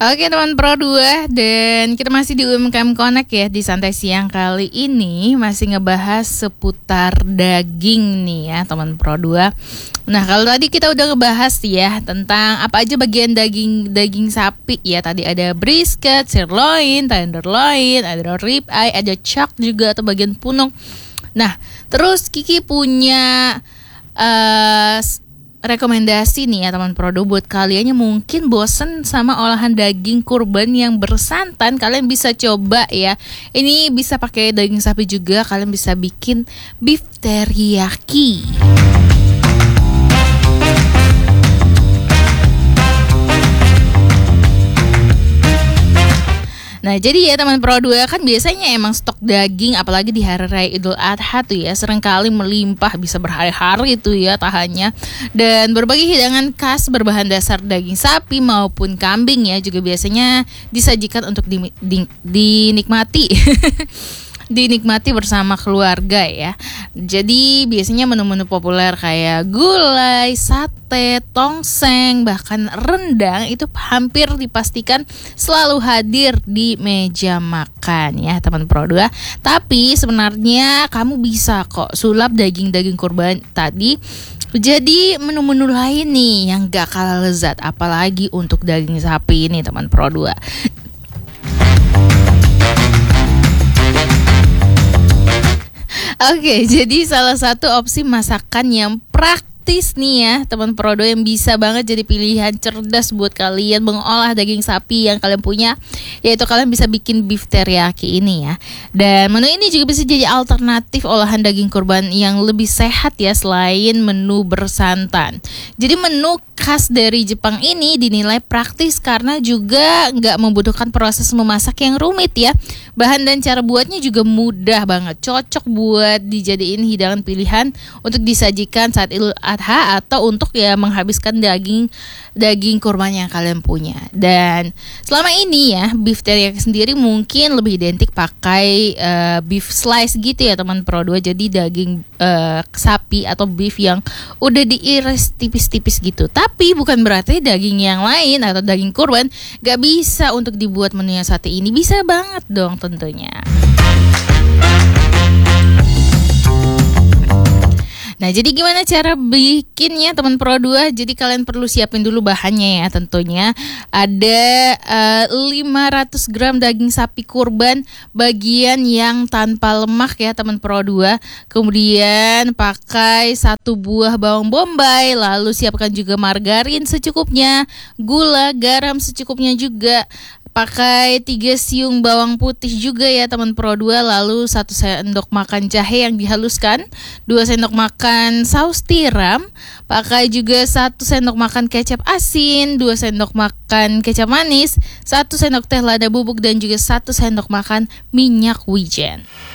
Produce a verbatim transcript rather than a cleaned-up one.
Oke teman Pro dua, dan kita masih di U M K M Connect ya. Di Santai Siang kali ini masih ngebahas seputar daging nih ya teman Pro dua. Nah kalau tadi kita udah ngebahas ya tentang apa aja bagian daging daging sapi ya. Tadi ada brisket, sirloin, tenderloin, ada rib eye, ada chuck juga atau bagian punuk. Nah terus Kiki punya uh, rekomendasi nih ya teman Prodo buat kalian yang mungkin bosen sama olahan daging kurban yang bersantan. Kalian bisa coba ya. Ini bisa pakai daging sapi juga. Kalian bisa bikin beef teriyaki. Nah jadi ya teman Pro dua kan biasanya emang stok daging apalagi di hari raya Idul Adha tuh ya seringkali melimpah, bisa berhari-hari tuh ya tahannya. Dan berbagai hidangan khas berbahan dasar daging sapi maupun kambing ya juga biasanya disajikan untuk di, di, dinikmati dinikmati bersama keluarga ya. Jadi biasanya menu-menu populer kayak gulai, sate, tongseng, bahkan rendang itu hampir dipastikan selalu hadir di meja makan ya teman Pro dua. Tapi sebenarnya kamu bisa kok sulap daging-daging kurban tadi jadi menu-menu lain nih yang gak kalah lezat, apalagi untuk daging sapi ini teman Pro dua. Oke, jadi salah satu opsi masakan yang praktis nih ya teman Prodo yang bisa banget jadi pilihan cerdas buat kalian mengolah daging sapi yang kalian punya, yaitu kalian bisa bikin beef teriyaki ini ya. Dan menu ini juga bisa jadi alternatif olahan daging kurban yang lebih sehat ya selain menu bersantan. Jadi menu khas dari Jepang ini dinilai praktis karena juga nggak membutuhkan proses memasak yang rumit ya. Bahan dan cara buatnya juga mudah banget, cocok buat dijadiin hidangan pilihan untuk disajikan saat Idul Adha atau untuk ya menghabiskan daging daging kurban yang kalian punya. Dan selama ini ya beef teriyaki sendiri mungkin lebih identik pakai uh, beef slice gitu ya teman Pro dua. Jadi daging uh, sapi atau beef yang udah diiris tipis-tipis gitu. Tapi bukan berarti daging yang lain atau daging kurban gak bisa untuk dibuat menu yang satu ini. Bisa banget dong tentunya. Nah jadi gimana cara bikinnya teman Pro dua? Jadi kalian perlu siapin dulu bahannya ya tentunya. Ada uh, lima ratus gram daging sapi kurban bagian yang tanpa lemak ya teman Pro dua. Kemudian pakai satu buah bawang bombay. Lalu siapkan juga margarin secukupnya, gula, garam secukupnya juga. Pakai tiga siung bawang putih juga ya teman Pro dua. Lalu satu sendok makan jahe yang dihaluskan, dua sendok makan saus tiram. Pakai juga satu sendok makan kecap asin, dua sendok makan kecap manis, satu sendok teh lada bubuk dan juga satu sendok makan minyak wijen.